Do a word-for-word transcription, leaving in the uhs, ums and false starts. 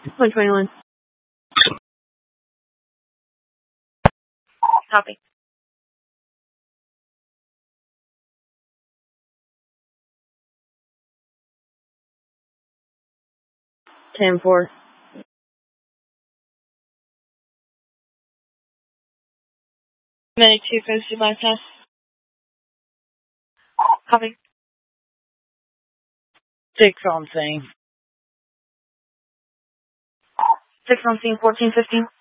one twenty-one. Copy. ten four. Medic two posted bypass. Copy. Six on scene. Six on scene, fourteen fifteen.